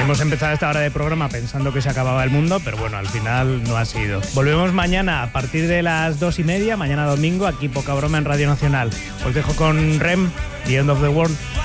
Hemos empezado esta hora de programa pensando que se acababa el mundo, pero bueno, al final no ha sido. Volvemos mañana a partir de las 2:30, mañana domingo, aquí Poca Broma en Radio Nacional. Os dejo con REM, The End of the World.